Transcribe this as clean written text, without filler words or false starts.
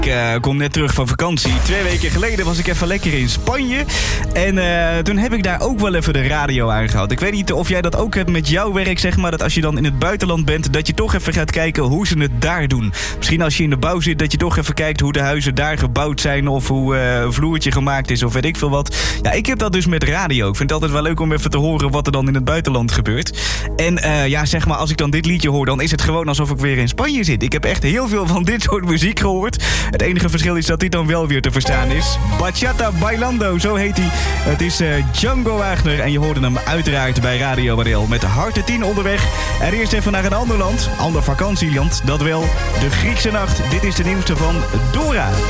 Ik kom net terug van vakantie. 2 weken geleden was ik even lekker in Spanje. En toen heb ik daar ook wel even de radio aangehouden. Ik weet niet of jij dat ook hebt met jouw werk, zeg maar. Dat als je dan in het buitenland bent, dat je toch even gaat kijken hoe ze het daar doen. Misschien als je in de bouw zit, dat je toch even kijkt hoe de huizen daar gebouwd zijn. Of hoe een vloertje gemaakt is, of weet ik veel wat. Ja, ik heb dat dus met radio. Ik vind het altijd wel leuk om even te horen wat er dan in het buitenland gebeurt. En zeg maar, als ik dan dit liedje hoor, dan is het gewoon alsof ik weer in Spanje zit. Ik heb echt heel veel van dit soort muziek gehoord. Het enige verschil is dat dit dan wel weer te verstaan is. Bachata Bailando, zo heet hij. Het is Django Wagner en je hoorde hem uiteraard bij Radio Waddel met de Harte 10 onderweg. En eerst even naar een ander land, ander vakantieland, dat wel, de Griekse nacht. Dit is de nieuwste van Dora.